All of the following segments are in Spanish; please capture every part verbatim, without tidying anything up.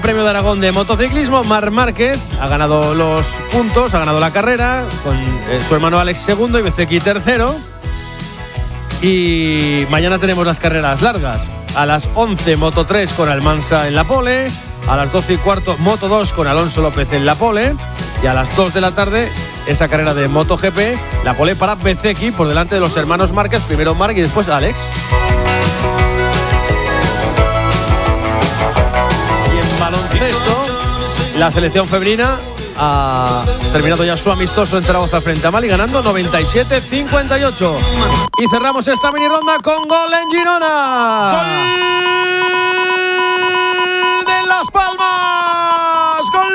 Premio de Aragón de motociclismo. Marc Márquez ha ganado los puntos, ha ganado la carrera con eh, su hermano Alex segundo y Bezzecchi tercero. Y mañana tenemos las carreras largas. A las once Moto tres con Almansa en la pole, a las doce y cuarto Moto dos con Alonso López en la pole, y a las dos de la tarde esa carrera de MotoGP, la pole para Bezzecchi por delante de los hermanos Márquez, primero Marc y después Alex. Y en baloncesto, la selección femenina ha terminado ya su amistoso en Zaragoza frente a Mali, ganando noventa y siete a cincuenta y ocho. Y cerramos esta mini ronda con gol en Girona. ¡Gol de Las Palmas! ¡Gol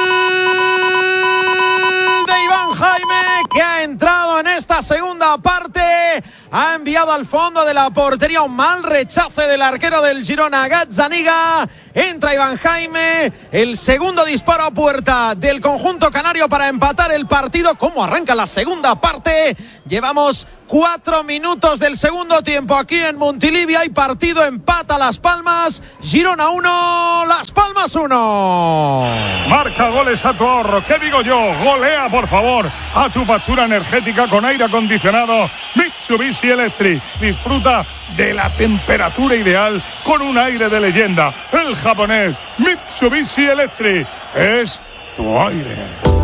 de Iván Jaime, que ha entrado en esta segunda parte! Ha enviado al fondo de la portería un mal rechace del arquero del Girona, Gazzaniga. Entra Iván Jaime, el segundo disparo a puerta del conjunto canario para empatar el partido. ¿Cómo arranca la segunda parte? Llevamos cuatro minutos del segundo tiempo aquí en Montilivi. Hay partido, empata Las Palmas, Girona uno, Las Palmas uno. Marca goles a tu ahorro. ¿Qué digo yo? Golea, por favor, a tu factura energética con aire acondicionado Mitsubishi Electric. Disfruta de la temperatura ideal con un aire de leyenda. El japonés Mitsubishi Electric es tu aire.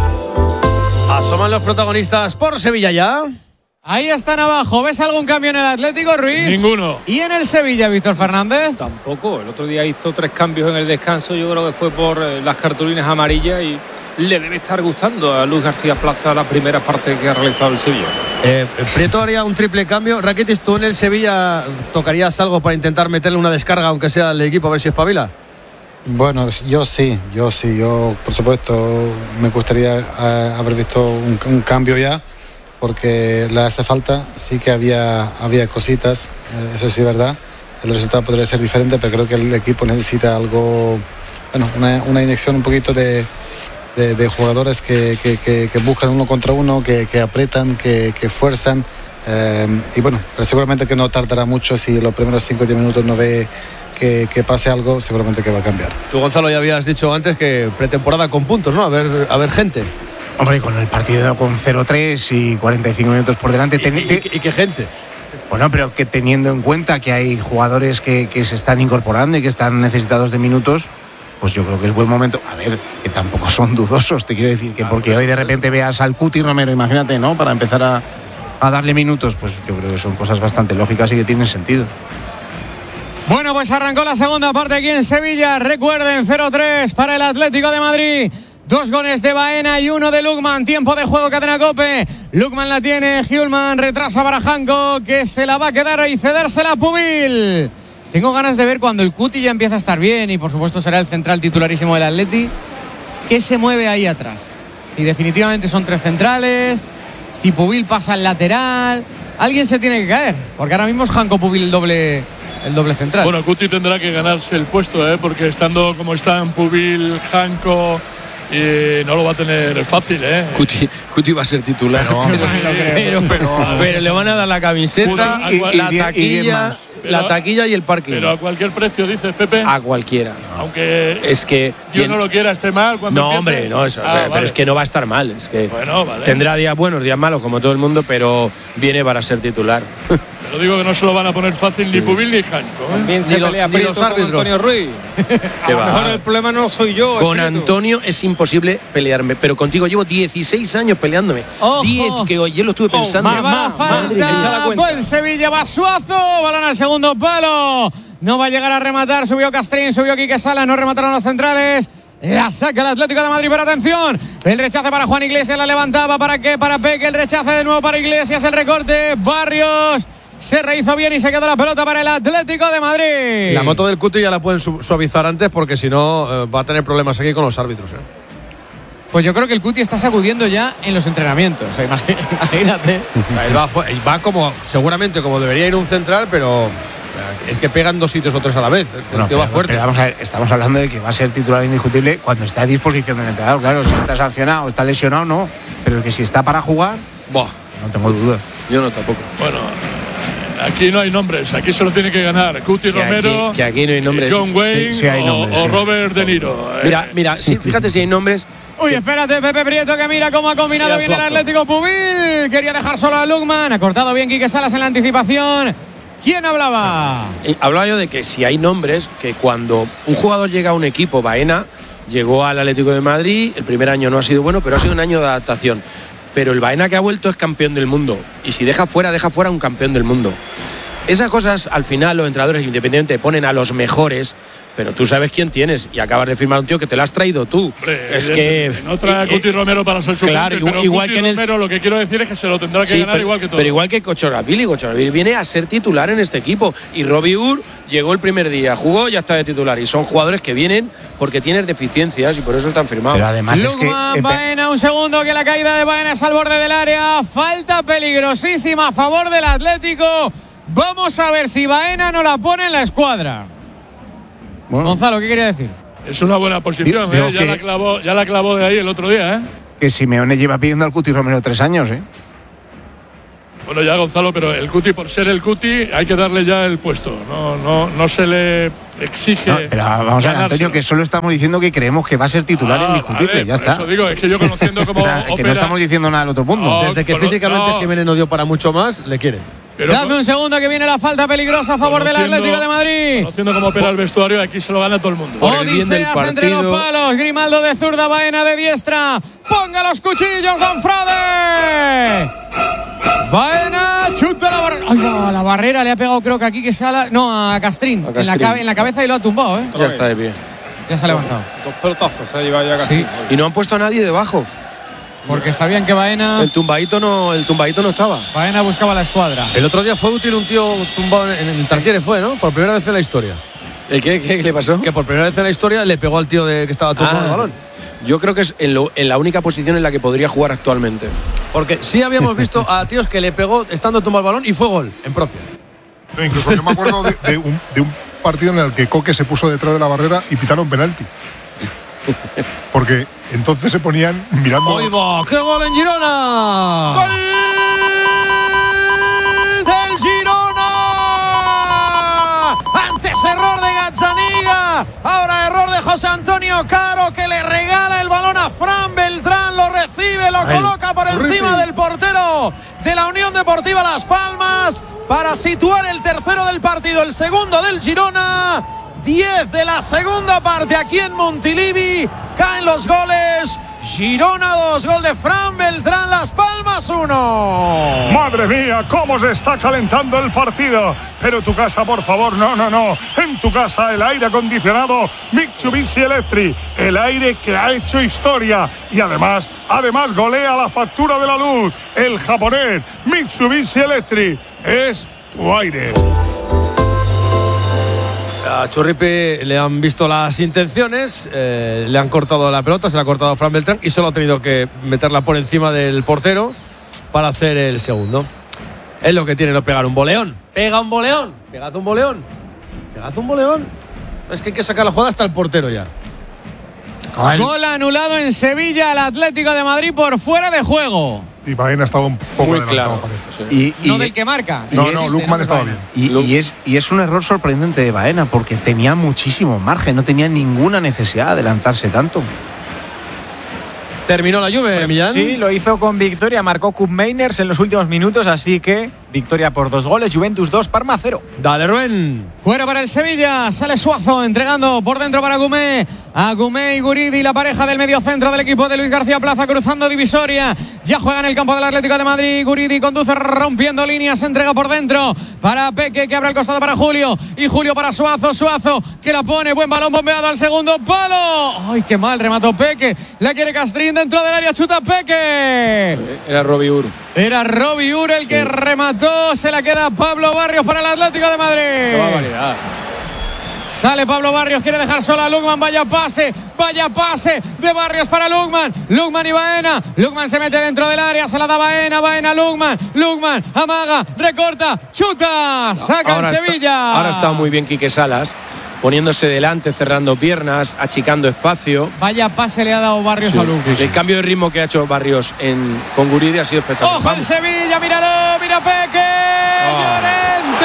Asoman los protagonistas por Sevilla ya. Ahí están abajo. ¿Ves algún cambio en el Atlético, Ruiz? Ninguno. ¿Y en el Sevilla, Víctor Fernández? Tampoco. El otro día hizo tres cambios en el descanso. Yo creo que fue por eh, las cartulinas amarillas y le debe estar gustando a Luis García Plaza la primera parte que ha realizado el Sevilla. Eh, Prieto haría un triple cambio. Rakitic, ¿tú en el Sevilla tocarías algo para intentar meterle una descarga, aunque sea al equipo, a ver si espabila? Bueno, yo sí, yo sí. Yo, por supuesto, me gustaría uh, haber visto un, un cambio ya, porque le hace falta. Sí que había, había cositas, eh, eso sí es verdad. El resultado podría ser diferente, pero creo que el equipo necesita algo, bueno, una, una inyección un poquito de, de, de jugadores que, que, que, que buscan uno contra uno, que, que apretan, que, que fuerzan. Eh, y bueno, pero seguramente que no tardará mucho. Si los primeros cinco o diez minutos no ve que, que pase algo, seguramente que va a cambiar. Tú, Gonzalo, ya habías dicho antes que pretemporada con puntos, ¿no? A ver, a ver gente. Hombre, con el partido con cero tres y cuarenta y cinco minutos por delante. ¿Y, y, y, y qué gente? Bueno, pero que teniendo en cuenta que hay jugadores que, que se están incorporando y que están necesitados de minutos, pues yo creo que es buen momento. A ver, que tampoco son dudosos, te quiero decir, que porque hoy de repente veas al Cuti Romero, imagínate, ¿no? Para empezar a, a darle minutos, pues yo creo que son cosas bastante lógicas y que tienen sentido. Bueno, pues arrancó la segunda parte aquí en Sevilla. Recuerden, cero tres para el Atlético de Madrid. Dos goles de Baena y uno de Lukman. Tiempo de juego, Cadena COPE. Lukman la tiene, Hjulman retrasa para Janko, que se la va a quedar y cedérsela a Pubil. Tengo ganas de ver cuando el Cuti ya empieza a estar bien, y por supuesto será el central titularísimo del Atleti, qué se mueve ahí atrás. Si definitivamente son tres centrales, si Pubil pasa al lateral, alguien se tiene que caer, porque ahora mismo es Janko Pubil el doble, el doble central. Bueno, Cuti tendrá que ganarse el puesto, ¿eh? Porque estando como están Pubil, Janko, y no lo va a tener fácil, ¿eh? Cuti, Cuti va a ser titular. Pero, pero, pero, pero, pero le van a dar la camiseta, y, y, la taquilla, y la taquilla y el parking. Pero a cualquier precio, dices, Pepe. A cualquiera. Aunque es que Dios no lo quiera, esté mal cuando No, empiece. hombre, no, eso, ah, pero vale. es que no va a estar mal. Es que bueno, vale. Tendrá días buenos, días malos, como todo el mundo, pero viene para ser titular. Pero digo que no se lo van a poner fácil sí. ni Pubil ni Janko, ¿eh? También se ni pelea lo, Prieto con Antonio Ruiz. A lo mejor el problema no soy yo. Con Antonio es imposible pelearme, pero contigo llevo dieciséis años peleándome. diez, que yo lo estuve pensando. Oh, va la falta, buen Sevilla, va Suazo, balón al segundo palo. No va a llegar a rematar, subió Castrín, subió Quique Sala, no remataron los centrales. La saca el Atlético de Madrid, pero atención, el rechace para Juan Iglesias, la levantaba, ¿para qué? Para Peque, el rechace de nuevo para Iglesias, el recorte, Barrios, se rehizo bien y se quedó la pelota para el Atlético de Madrid. La moto del Cuti ya la pueden suavizar antes, porque si no eh, va a tener problemas aquí con los árbitros, ¿eh? Pues yo creo que el Cuti está sacudiendo ya en los entrenamientos, o sea, imagínate. Él va, va como, seguramente como debería ir un central, pero es que pegan dos sitios o tres a la vez. El no, tío pero, va fuerte. Pero vamos a ver, estamos hablando de que va a ser titular indiscutible cuando está a disposición del entrenador. Claro, si está sancionado, está lesionado, no. Pero que si está para jugar, Boh, no tengo dudas. Yo no tampoco. Bueno, Aquí no hay nombres, aquí solo tiene que ganar Cuti que Romero, aquí, que aquí no hay nombres. John Wayne sí, sí hay nombres, o, sí. o Robert De Niro. Mira, mira, sí, fíjate si hay nombres. Uy, espérate, Pepe Prieto, que mira cómo ha combinado Mira, bien el Suazo. Atlético Pubil. Quería dejar solo a Lukman. Ha cortado bien Quique Salas en la anticipación. ¿Quién hablaba? Eh, hablaba yo de que si hay nombres, que cuando un jugador llega a un equipo, Baena llegó al Atlético de Madrid, el primer año no ha sido bueno, pero ha sido un año de adaptación. Pero el Baena que ha vuelto es campeón del mundo. Y si deja fuera, deja fuera un campeón del mundo. Esas cosas, al final, los entrenadores independientes ponen a los mejores, pero tú sabes quién tienes y acabas de firmar un tío que te lo has traído tú. Hombre, es que no trae a Cuti Romero para ser suplente, claro, pero igual Cuti que en el- Romero lo que quiero decir es que se lo tendrá que sí, ganar pero, igual que todo. pero igual que Cochorabili, Cochorabili viene a ser titular en este equipo. Y Robbie Ur llegó el primer día, jugó, ya está de titular. Y son jugadores que vienen porque tienen deficiencias y por eso están firmados. Pero además es que Lukman, eh, Baena, un segundo, que la caída de Baena es al borde del área. Falta peligrosísima a favor del Atlético. Vamos a ver si Baena no la pone en la escuadra. bueno, Gonzalo, ¿qué quería decir? Es una buena posición, Digo ¿eh? ya, que- la clavó, ya la clavó de ahí el otro día, ¿eh? que Simeone lleva pidiendo al Cuti Romero tres años, ¿eh? Bueno, ya Gonzalo, pero el Cuti, por ser el Cuti, hay que darle ya el puesto. No, no, no se le exige. No, pero vamos a ver, ganárselo. Antonio, que solo estamos diciendo que creemos que va a ser titular Ah, indiscutible, vale, ya por está. Eso digo, es que yo conociendo cómo O sea, que opera, no estamos diciendo nada al otro mundo. No, Desde que pero físicamente no. Jiménez no dio para mucho más, le quiere. pero Dame un segundo, que viene la falta peligrosa a favor del Conociendo- Atlético de Madrid. Conociendo cómo opera el vestuario, aquí se lo gana todo el mundo. Por el bien del Odiseas entre los partido. palos. Grimaldo de zurda, Baena de diestra. Ponga los cuchillos, Don Frade. Baena, chuta la barrera. Ay, va, la barrera le ha pegado, creo que aquí que sala. No, a Castrín. A En, la Castrín. cabe- en la cabeza y lo ha tumbado, ¿eh? Ya está de pie. Ya se ha levantado. Dos pelotazos se ha llevado ya casi. Sí, Y no han puesto a nadie debajo. porque sabían que Baena, El tumbadito no, el tumbadito no estaba. Baena buscaba la escuadra. El otro día fue útil un tío tumbado en el Tartiere, fue, ¿no? Por primera vez en la historia. ¿El qué, qué, qué le pasó? Que por primera vez en la historia le pegó al tío de que estaba tumbado Ah, el balón. Yo creo que es en, lo- en la única posición en la que podría jugar actualmente. Porque sí habíamos visto a tíos que le pegó estando tumbado el balón y fue gol en propia. No, incluso yo me acuerdo de, de un, de un partido en el que Coque se puso detrás de la barrera y pitaron penalti. Porque entonces se ponían mirando. ¡Ahí va! ¡Qué gol en Girona! ¡Gol del Girona! Antes error de Gazzaniga, ahora error de José Antonio Caro, que le regala el balón a Fran Beltrán, lo recibe, lo Ahí. coloca por encima del portero de la Unión Deportiva Las Palmas para situar el tercero del partido, el segundo del Girona. diez de la segunda parte aquí en Montilivi. Caen los goles. Girona dos, gol de Fran Beltrán, Las Palmas uno. Madre mía, cómo se está calentando el partido. Pero tu casa, por favor, no, no, no. En tu casa el aire acondicionado Mitsubishi Electric. El aire que ha hecho historia. Y además, además golea la factura de la luz. El japonés Mitsubishi Electric es tu aire. A Churripi le han visto las intenciones, eh, le han cortado la pelota, se la ha cortado a Fran Beltrán y solo ha tenido que meterla por encima del portero para hacer el segundo. Es lo que tiene no pegar un boleón. Pega un boleón, pegad un boleón, pegad un boleón. Es que hay que sacar la jugada hasta el portero ya. Gol anulado en Sevilla al Atlético de Madrid por fuera de juego. Y Baena estaba un poco Muy adelantado, claro. parece. Y, y- No del que marca. No, y no, es- Lukman de estaba Baena. bien. y- y es, y es un error sorprendente de Baena, porque tenía muchísimo margen, no tenía ninguna necesidad de adelantarse tanto. Terminó la Juve, Millán. Sí, lo hizo con victoria, marcó Koop Meiners en los últimos minutos, así que victoria por dos goles, Juventus dos, Parma cero. Dale, Rubén. Fuera para el Sevilla, sale Suazo entregando por dentro para Gumé. A Gumé y Guridi, la pareja del mediocentro del equipo de Luis García Plaza, cruzando divisoria. Ya juega en el campo del Atlético de Madrid. Guridi conduce rompiendo líneas, entrega por dentro para Peque, que abre el costado para Julio. Y Julio para Suazo, Suazo que la pone, buen balón bombeado al segundo palo. ¡Ay, qué mal remató Peque! La quiere Castrín dentro del área, chuta Peque. Era Robbie Ur. Era Robbie Ur el que remató, se la queda Pablo Barrios para el Atlético de Madrid. Sale Pablo Barrios, quiere dejar sola a Lukman, vaya pase, vaya pase de Barrios para Lukman, Lukman y Baena, Lukman se mete dentro del área, se la da Baena, Baena, Lukman, Lukman, amaga, recorta, chuta, saca Ahora el está- Sevilla. ahora está muy bien Quique Salas, poniéndose delante, cerrando piernas, achicando espacio. Vaya pase le ha dado Barrios a Lukman. El cambio de ritmo que ha hecho Barrios en, con Guridi ha sido espectacular. Ojo el Vamos. Sevilla, míralo, mira Peque, Llorente.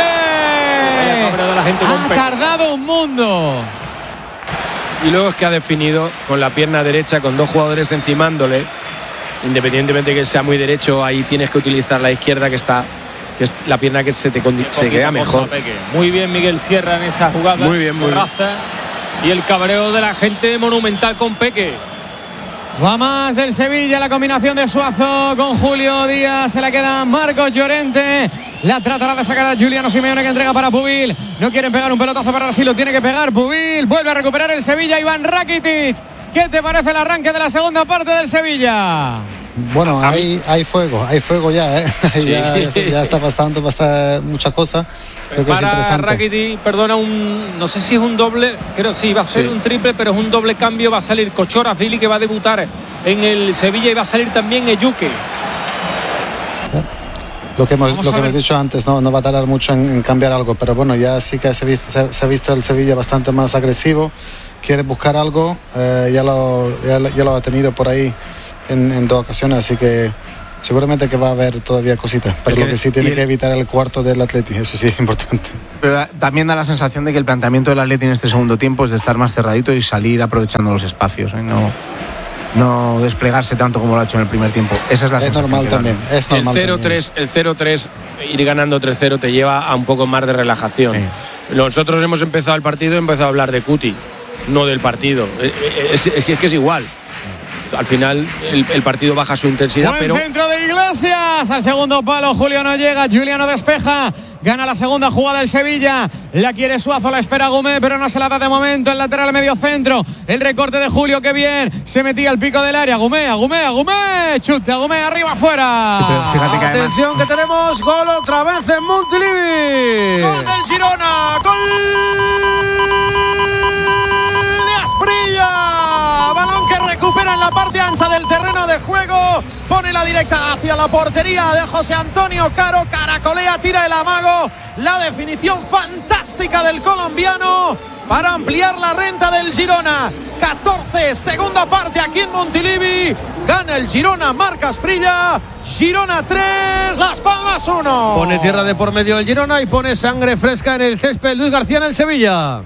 gente con Ha Peque. tardado un mundo. Y luego es que ha definido con la pierna derecha, con dos jugadores encimándole. Independientemente que sea muy derecho, ahí tienes que utilizar la izquierda, que está que es la pierna que se te condi- se queda mejor. Muy bien Miguel Sierra en esa jugada. Muy bien, muy bien. Y el cabreo de la gente monumental con Peque. Va más del Sevilla, la combinación de Suazo con Julio Díaz, se la queda Marcos Llorente, la tratará de sacar a Juliano Simeone, que entrega para Pubil, no quieren pegar un pelotazo para Brasil, lo tiene que pegar Pubil, vuelve a recuperar el Sevilla, Iván Rakitic. ¿Qué te parece el arranque de la segunda parte del Sevilla? Bueno, hay, hay fuego, hay fuego ya, ¿eh? Sí. ya, ya, ya está pasando, pasa mucha cosa. Creo que es Para interesante. Rakitic, perdona, un, no sé si es un doble, creo sí, va a ser Sí. un triple, pero es un doble cambio. Va a salir Kochorazvili, que va a debutar en el Sevilla, y va a salir también Ejuke. Lo que hemos, Vamos lo a que ver. hemos dicho antes, no, no va a tardar mucho en, en cambiar algo, pero bueno, ya sí que se ha visto, se, se ha visto el Sevilla bastante más agresivo, quiere buscar algo, eh, ya, lo, ya, lo- ya lo ha tenido por ahí en, en dos ocasiones, así que seguramente que va a haber todavía cositas, pero Y lo el- que sí tiene y el- que evitar el cuarto del Atleti, eso sí es importante. Pero también da la sensación de que el planteamiento del Atleti en este segundo tiempo es de estar más cerradito y salir aprovechando los espacios, ¿eh? no, no desplegarse tanto como lo ha hecho en el primer tiempo. Esa es la Es sensación normal que da. también, es El normal cero también. tres, el cero tres, ir ganando tres cero te lleva a un poco más de relajación. Sí. Nosotros hemos empezado el partido, hemos empezado a hablar de Cuti, no del partido. Es, es- es que es que es igual. Al final el, el partido baja su intensidad, Buen pero centro de Iglesias, al segundo palo Julio no llega, Juliano despeja, gana la segunda jugada el Sevilla, la quiere Suazo, la espera Gumé, pero no se la da de momento, el lateral medio centro, el recorte de Julio, que bien, se metía al pico del área, Gumé, a Gumé, a Gumé, chute, a Gumé, arriba, afuera. Pero fíjate que además- Atención que tenemos gol otra vez en Montilivi. Gol del Girona, gol de Asprilla, balón que recupera en la parte ancha del terreno de juego, pone la directa hacia la portería de José Antonio Caro, caracolea, tira el amago, la definición fantástica del colombiano para ampliar la renta del Girona. catorce, segunda parte aquí en Montilivi, gana el Girona, marca Asprilla, Girona tres, Las Palmas uno. Pone tierra de por medio el Girona y pone sangre fresca en el césped Luis García en el Sevilla.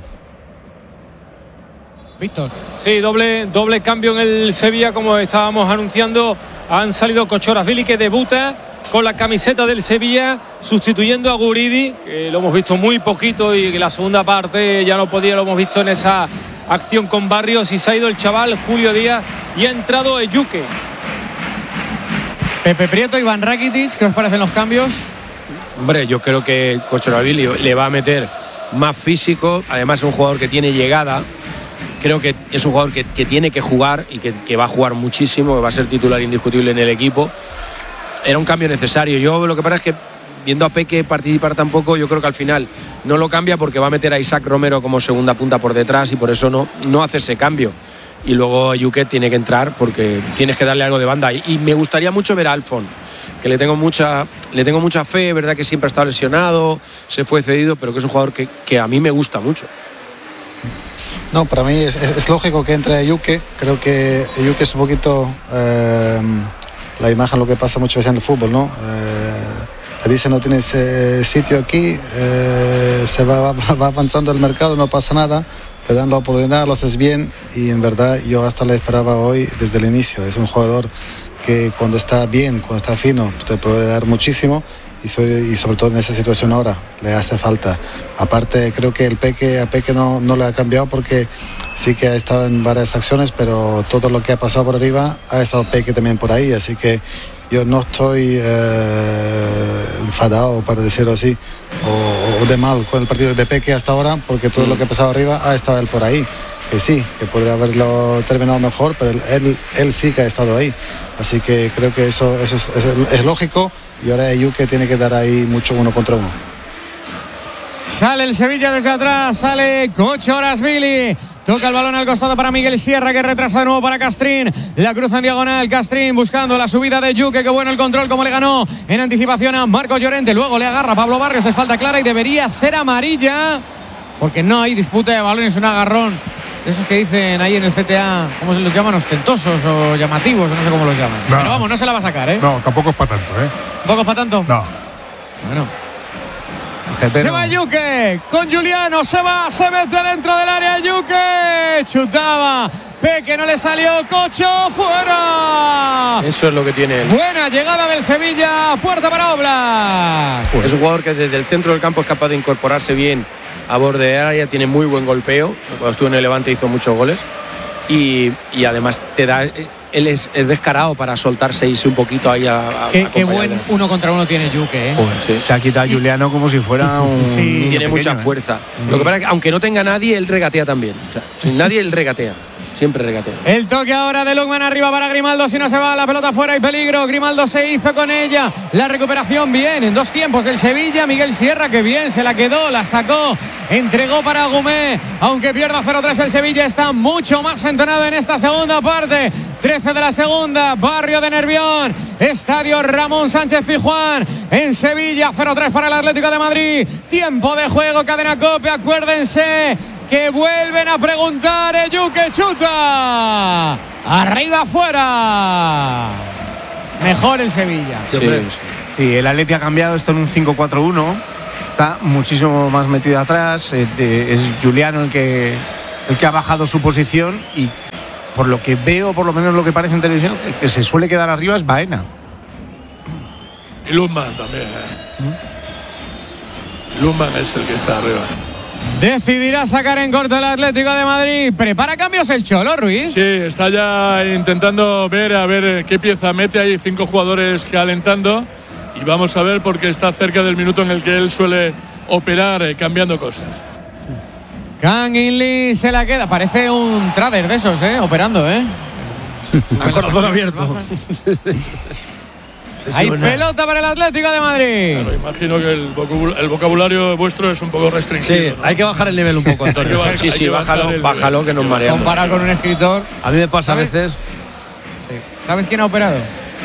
Víctor. Sí, doble, doble cambio en el Sevilla, como estábamos anunciando. Han salido Kochorazvili, que debuta con la camiseta del Sevilla, sustituyendo a Guridi, que lo hemos visto muy poquito y que la segunda parte ya no podía, lo hemos visto en esa acción con Barrios, y se ha ido el chaval Julio Díaz y ha entrado Ejuke. Pepe Prieto, Iván Rakitic, ¿qué os parecen los cambios? hombre, yo creo que Kochorazvili le va a meter más físico, además es un jugador que tiene llegada. Creo que es un jugador que, que tiene que jugar y que, que va a jugar muchísimo, que va a ser titular indiscutible en el equipo. Era un cambio necesario. Yo lo que pasa es que viendo a Peque participar tampoco, yo creo que al final no lo cambia porque va a meter a Isaac Romero como segunda punta por detrás y por eso no, no hace ese cambio. Y luego Ejuke tiene que entrar porque tienes que darle algo de banda. Y, y me gustaría mucho ver a Alfon, que le tengo mucha, le tengo mucha fe, verdad que siempre ha estado lesionado, se fue cedido, pero que es un jugador que, que a mí me gusta mucho. No, para mí es, es- es lógico que entre Ejuke. Creo que Ejuke es un poquito eh, la imagen, lo que pasa muchas veces en el fútbol, ¿no? Eh, te dicen no tienes eh, sitio aquí, eh, se va, va, va avanzando el mercado, no pasa nada, te dan la oportunidad, lo haces bien y en verdad yo hasta le esperaba hoy desde el inicio. Es un jugador que cuando está bien, cuando está fino, te puede dar muchísimo. Y, soy, y sobre todo en esa situación ahora le hace falta. Aparte creo que el Peque a Peque no, no le ha cambiado porque sí que ha estado en varias acciones, pero todo lo que ha pasado por arriba ha estado Peque también por ahí, así que yo no estoy eh, enfadado, para decirlo así, o, o de mal con el partido de Peque hasta ahora, porque todo lo que ha pasado arriba ha estado él por ahí. Que sí, que podría haberlo terminado mejor, pero él, él, él sí que ha estado ahí. Así que creo que eso, eso es, es, es lógico y ahora Ejuke tiene que dar ahí mucho uno contra uno. Sale el Sevilla desde atrás, sale Kochorazvili. Toca el balón al costado para Miguel Sierra, que retrasa de nuevo para Castrín. La cruza en diagonal, Castrín buscando la subida de Ejuke. Qué bueno el control, como le ganó en anticipación a Marcos Llorente. Luego le agarra Pablo Barrios, es falta clara y debería ser amarilla, porque no hay disputa de balones, un agarrón. Esos que dicen ahí en el C T A, ¿cómo se los llaman? Ostentosos o llamativos, o no sé cómo los llaman. No. Pero vamos, no se la va a sacar, ¿eh? No, tampoco es para tanto, ¿eh? ¿Poco para tanto? No. Bueno. tarjetero. Se va Yuke con Juliano, se va, se mete dentro del área Yuke. Chutaba. Peque no le salió, Cocho, fuera. Eso es lo que tiene él. Buena llegada del Sevilla, puerta para Oblak. Es un jugador que desde el centro del campo es capaz de incorporarse bien a borde de área, tiene muy buen golpeo. Cuando estuvo en el Levante hizo muchos goles. Y, y además te da... Él es, es descarado para soltarse y irse un poquito ahí a... a qué, qué buen uno contra uno tiene Yuke, ¿eh? Joder, sí. Se ha quitado a Juliano como si fuera un... Sí, tiene mucha pequeño, fuerza. Sí. Lo que pasa es que aunque no tenga nadie, él regatea también. O sea, sin nadie, él regatea. Siempre regatea. El toque ahora de Lukman arriba para Grimaldo. Si no se va, la pelota fuera y peligro. Grimaldo se hizo con ella. La recuperación bien. En dos tiempos del Sevilla. Miguel Sierra, que bien se la quedó. La sacó. Entregó para Gumé. Aunque pierda cero tres, el Sevilla está mucho más entonado en esta segunda parte. trece de la segunda. Barrio de Nervión. Estadio Ramón Sánchez Pizjuán. En Sevilla. cero tres para el Atlético de Madrid. Tiempo de juego. Cadena Cope. Acuérdense que vuelven a preguntar. Yuke chuta. Arriba, afuera. Mejor el Sevilla. Sí, sí. Sí, el Atleti ha cambiado esto en un cinco cuatro uno. Está muchísimo más metido atrás. Eh, de, es Juliano el que, el que ha bajado su posición. Y por lo que veo, por lo menos lo que parece en televisión, el que se suele quedar arriba es Baena. Y Lundman también. ¿eh? ¿Mm? Lundman es el que está arriba. Decidirá sacar en corto el Atlético de Madrid. Prepara cambios el Cholo, Ruiz. Sí, está ya intentando ver a ver qué pieza mete. Hay cinco jugadores calentando y vamos a ver porque está cerca del minuto en el que él suele operar eh, cambiando cosas. Kang In Lee se la queda. Parece un trader de esos, ¿eh? Operando, ¿eh? Con corazón abierto. Hay pelota para el Atlético de Madrid. Claro, imagino que el vocabulario, el vocabulario vuestro es un poco restringido. Sí, ¿no? hay que bajar el nivel un poco, Antonio. Hay que Sí, sí, hay que bajar bájalo, el- bájalo que nos mareamos. Comparado con un escritor. A mí me pasa a ¿Sabes? veces. Sí. ¿Sabes quién ha operado?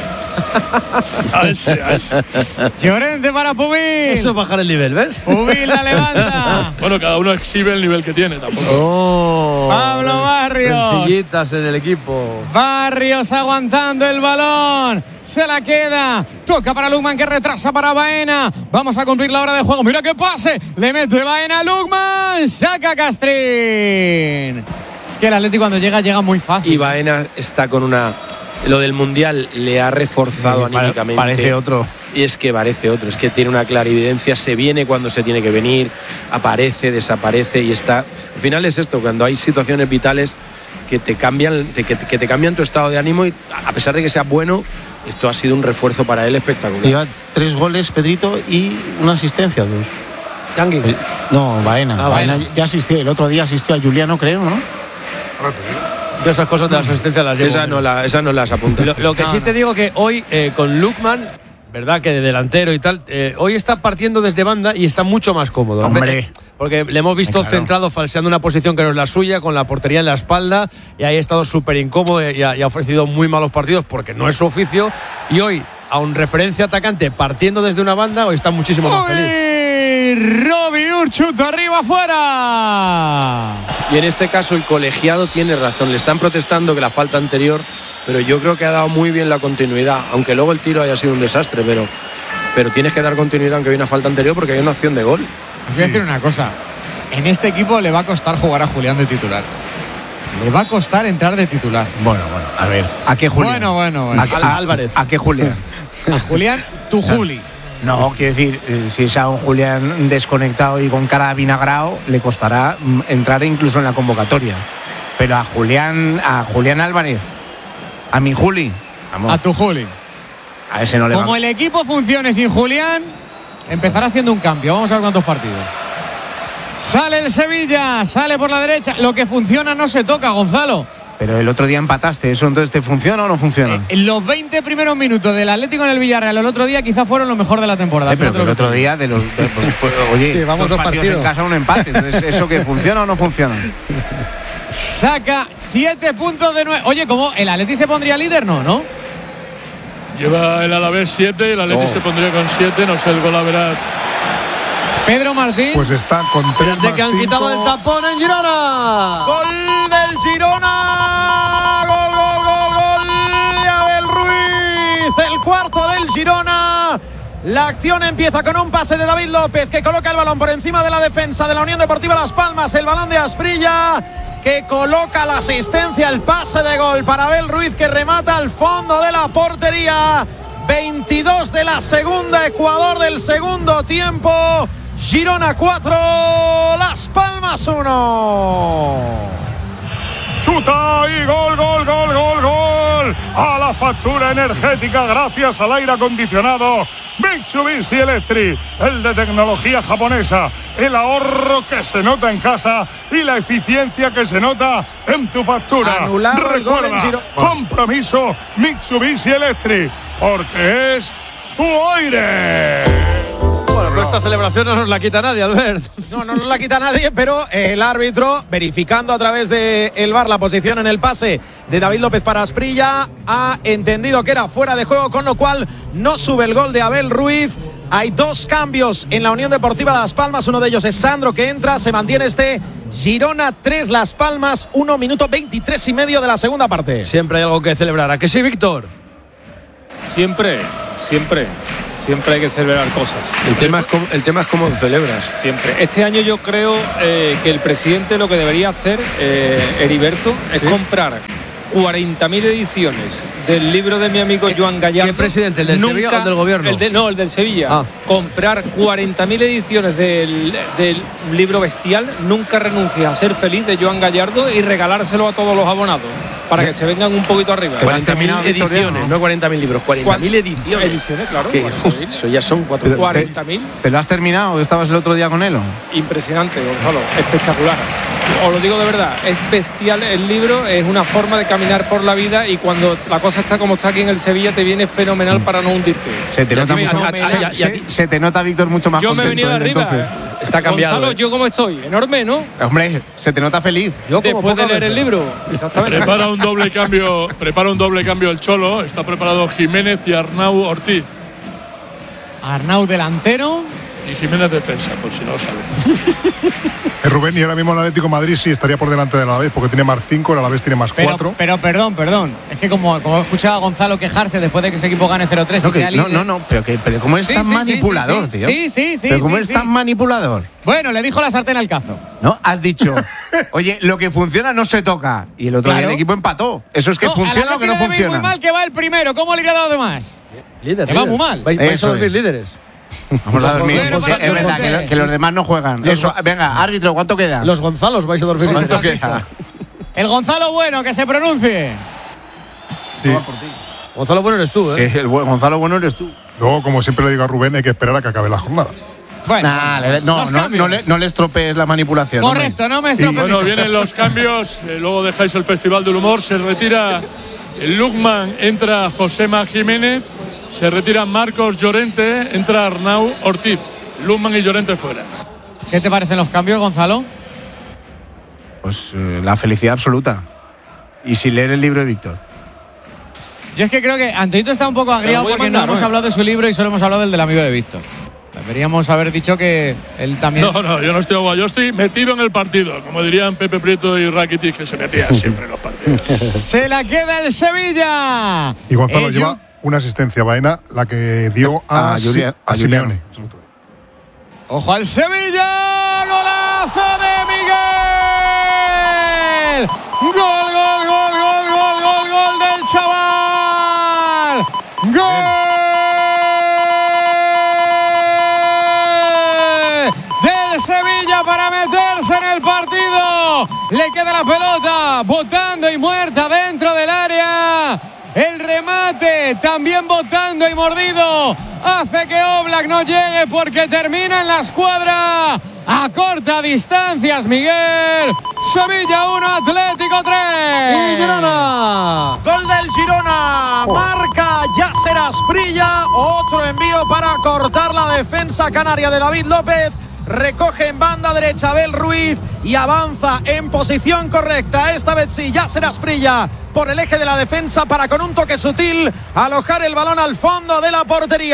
A ese, a ese. Llorente para Pubil. Eso es bajar el nivel, ¿ves? Pubil la levanta. Bueno, cada uno exhibe el nivel que tiene tampoco. Oh, Pablo Barrios. Sencillitas en el equipo. Barrios aguantando el balón. Se la queda. Toca para Lukman, que retrasa para Baena. Vamos a cumplir la hora de juego. Mira qué pase. Le mete Baena a Lukman. Saca Castrín. Es que el Atlético cuando llega, llega muy fácil. Y Baena está con una... Lo del Mundial le ha reforzado Sí, anímicamente. parece otro. Y es que parece otro. Es que tiene una clarividencia. Se viene cuando se tiene que venir. Aparece, desaparece y está... Al final es esto, cuando hay situaciones vitales que te cambian, que, que, que te cambian tu estado de ánimo y a pesar de que sea bueno, esto ha sido un refuerzo para él espectacular. Lleva tres goles, Pedrito, y una asistencia, dos. Kangin. No, Baena. Ah, Baena Baena. ya asistió. El otro día asistió a Juliano, creo, ¿no? De esas cosas de las asistencias las llevo. Esa no, la, esa no las apunta. Lo, lo que No, sí no. te digo que hoy eh, con Lukman, verdad que de delantero y tal, eh, hoy está partiendo desde banda y está mucho más cómodo. Hombre. Porque le hemos visto Claro. centrado, falseando una posición que no es la suya, con la portería en la espalda, y ahí ha estado súper incómodo y ha, y ha ofrecido muy malos partidos porque no es su oficio. Y hoy, a un referencia atacante partiendo desde una banda, hoy está muchísimo más feliz. Uy, Robbie Urchut arriba, afuera. Y en este caso el colegiado tiene razón. Le están protestando que la falta anterior, pero yo creo que ha dado muy bien la continuidad, aunque luego el tiro haya sido un desastre, pero, pero tienes que dar continuidad aunque hay una falta anterior porque hay una opción de gol. Os voy a decir una cosa. En este equipo le va a costar jugar a Julián de titular. Le va a costar entrar de titular. Bueno, bueno, a ver. ¿A qué Julián? Bueno, bueno, bueno. ¿A, a- Álvarez. ¿A qué Julián? A Julián, tu Juli. No, quiero decir, eh, si es a un Julián desconectado y con cara de vinagrao, le costará mm, entrar incluso en la convocatoria. Pero a Julián, a Julián Álvarez, a mi Juli, vamos, A tu Juli. a ese no le Como va. el equipo funcione sin Julián, empezará siendo un cambio. Vamos a ver cuántos partidos. Sale el Sevilla, sale por la derecha. Lo que funciona no se toca, Gonzalo. Pero el otro día empataste, ¿eso entonces te funciona o no funciona? Eh, los veinte primeros minutos del Atlético en el Villarreal el otro día quizás fueron lo mejor de la temporada. Eh, pero Fíjate que el lo que otro te día de los de- pues, fue- oye, Sí, vamos dos partidos partidos. en casa, un empate. Entonces, ¿eso que funciona o no funciona? saca siete puntos de nueve. Oye, ¿cómo? ¿El Atleti se pondría líder? No, ¿no? Lleva el Alavés siete, el Atleti Oh. se pondría con siete, no sé el gol a verás. Pedro Martín. Pues está con tres Desde más que han cinco. quitado el tapón en Girona. Gol del Girona. Gol, gol, gol, gol de Abel Ruiz. El cuarto del Girona. La acción empieza con un pase de David López, que coloca el balón por encima de la defensa de la Unión Deportiva Las Palmas. El balón de Asprilla, que coloca la asistencia, el pase de gol para Abel Ruiz, que remata al fondo de la portería. veintidós de la segunda, Ecuador del segundo tiempo. Girona cuatro, Las Palmas uno. Chuta y gol, gol, gol, gol, gol. A la factura energética gracias al aire acondicionado Mitsubishi Electric, el de tecnología japonesa. El ahorro que se nota en casa y la eficiencia que se nota en tu factura. Anulado el gol en Girona. Compromiso Mitsubishi Electric, porque es tu aire. Bueno, pero esta celebración no nos la quita nadie, Albert. No, no nos la quita nadie, pero el árbitro, verificando a través del V A R la posición en el pase de David López para Asprilla, ha entendido que era fuera de juego, con lo cual no sube el gol de Abel Ruiz. Hay dos cambios en la Unión Deportiva Las Palmas, uno de ellos es Sandro, que entra, se mantiene este Girona tres, Las Palmas uno, minuto veintitrés y medio de la segunda parte. Siempre hay algo que celebrar, ¿a que sí, Víctor? Siempre, siempre. Siempre hay que celebrar cosas. El tema es cómo, el tema es cómo celebras. Siempre. Este año yo creo eh, que el presidente lo que debería hacer, eh, Heriberto, es ¿sí? comprar cuarenta mil ediciones del libro de mi amigo Joan Gallardo. ¿Qué presidente? ¿El del Nunca, Sevilla o el del gobierno? El de, no, el del Sevilla. Ah. Comprar cuarenta mil ediciones del, del libro bestial, Nunca renuncies a ser feliz, de Joan Gallardo, y regalárselo a todos los abonados para que se vengan un poquito arriba. cuarenta mil ediciones, no, no cuarenta mil libros, cuarenta mil ediciones. Ediciones, claro. Que, uf, eso ya son cuarenta mil. ¿Te lo has terminado? ¿Estabas el otro día con él? Impresionante, Gonzalo. Espectacular. Os lo digo de verdad, es bestial el libro, es una forma de caminar por la vida, y cuando la cosa está como está aquí en el Sevilla te viene fenomenal para no hundirte. Se te nota mucho más. Se, se, se te nota, Víctor, mucho más. Yo me he venido de arriba. Entonces. Está cambiado. Gonzalo, ¿eh? ¿yo cómo estoy? Enorme, ¿no? Hombre, se te nota feliz. Yo Después de leer el libro. Exactamente. Prepara un doble cambio, prepara un doble cambio el Cholo. Está preparado Jiménez y Arnau Ortiz. Arnau delantero y Jiménez defensa, por si no lo saben. Eh, Rubén, y ahora mismo el Atlético de Madrid sí estaría por delante del Alavés, porque tiene más cinco, el Alavés tiene más cuatro. Pero, pero perdón, perdón. Es que como, como he escuchado a Gonzalo quejarse después de que ese equipo gane cero tres no, y sea líder. No, no, no, pero, que, pero ¿cómo es sí, tan sí, manipulador, sí, sí, tío? Sí, sí, sí. ¿Pero cómo sí, es sí. tan manipulador? Bueno, le dijo la sartén al cazo. No, has dicho, oye, lo que funciona no se toca. Y el otro claro. día el equipo empató. ¿Eso es que no, funciona o que no funciona? muy mal que va el primero. ¿Cómo le irá a los demás? Líder, que va muy mal. Vais, vais a dormir líderes. Vamos a dormir. Bueno, sí, es verdad que, lo, que los demás no juegan. Los Eso, venga, árbitro, ¿cuánto queda? Los Gonzalos vais a dormir. ¿Cuánto queda? El Gonzalo Bueno, que se pronuncie. Sí. Gonzalo Bueno eres tú, ¿eh? Que el Gonzalo Bueno eres tú. Luego, como siempre le digo a Rubén, hay que esperar a que acabe la jornada. Bueno, nah, le, no, no, no, le, no le estropees la manipulación. Correcto, hombre. no me estropees. Bueno, vienen los cambios, eh, luego dejáis el Festival del Humor, se retira el Lukman, entra Josema Jiménez, se retira Marcos Llorente, entra Arnau Ortiz. Lukman y Llorente fuera. ¿Qué te parecen los cambios, Gonzalo? Pues eh, la felicidad absoluta. Y sin leer el libro de Víctor. Yo es que creo que Antonito está un poco agriado porque mandar, no hemos ¿no? hablado de su libro y solo hemos hablado del del amigo de Víctor. Deberíamos haber dicho que él también. No, no, yo no estoy agua, yo estoy metido en el partido, como dirían Pepe Prieto y Rakitic, que se metían siempre en los partidos. Se la queda el Sevilla. Y Gonzalo eh, lleva yo... una asistencia Baena, la que dio a, a, Julia, a, a Simeone. Ojo al Sevilla, golazo de Miguel. Gol, gol, gol, gol, gol, gol, gol del chaval. Gol. Sevilla para meterse en el partido. Le queda la pelota botando y muerta dentro del área. El remate también botando y mordido hace que Oblak no llegue porque termina en la escuadra a corta distancias. Miguel. Sevilla uno, Atlético tres. Y Girona. Gol del Girona. Marca Yasser Asprilla. Otro envío para cortar la defensa canaria de David López. Recoge en banda derecha Abel Ruiz y avanza en posición correcta. Esta vez sí, Yasser Asprilla por el eje de la defensa para con un toque sutil alojar el balón al fondo de la portería.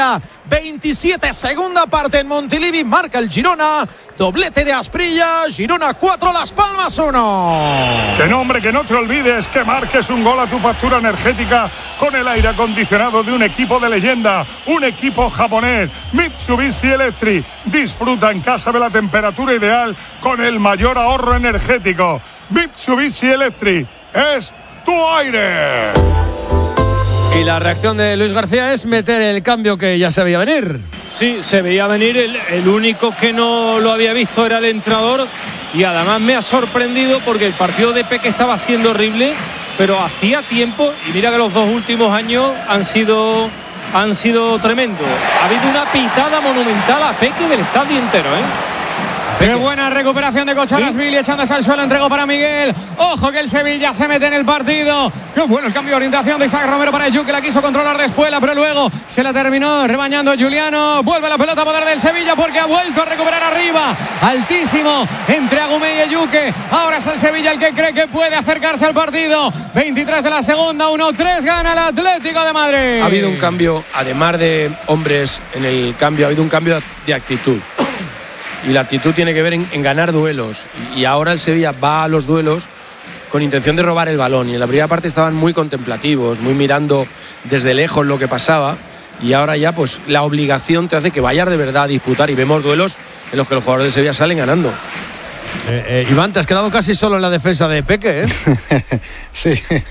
veintisiete, segunda parte en Montilivi, marca el Girona, doblete de Asprilla, Girona cuatro, Las Palmas uno. Que no, hombre, que no te olvides que marques un gol a tu factura energética con el aire acondicionado de un equipo de leyenda, un equipo japonés, Mitsubishi Electric. Disfruta en casa de la temperatura ideal con el mayor ahorro energético. Mitsubishi Electric es tu aire. Y la reacción de Luis García es meter el cambio que ya se veía venir. Sí, se veía venir. El, el único que no lo había visto era el entrenador. Y además me ha sorprendido porque el partido de Peque estaba siendo horrible, pero hacía tiempo. Y mira que los dos últimos años han sido, han sido tremendos. Ha habido una pitada monumental a Peque del estadio entero, ¿eh? Qué buena recuperación de Kochorazvili, ¿sí? Echándose al suelo, entregó para Miguel. Ojo que el Sevilla se mete en el partido. Qué bueno el cambio de orientación de Isaac Romero para Eju, que la quiso controlar después, pero luego se la terminó rebañando Juliano. Vuelve la pelota a poder del Sevilla porque ha vuelto a recuperar arriba. Altísimo entre Agumé y Ejuque. Ahora es el Sevilla el que cree que puede acercarse al partido. veintitrés de la segunda, uno tres, gana el Atlético de Madrid. Ha habido un cambio, además de hombres en el cambio, ha habido un cambio de actitud. Y la actitud tiene que ver en, en ganar duelos. Y, y ahora el Sevilla va a los duelos con intención de robar el balón. Y en la primera parte estaban muy contemplativos, muy mirando desde lejos lo que pasaba. Y ahora ya pues la obligación te hace que vayas de verdad a disputar. Y vemos duelos en los que los jugadores del Sevilla salen ganando. Eh, eh, Iván, te has quedado casi solo en la defensa de Peque, ¿eh? Sí,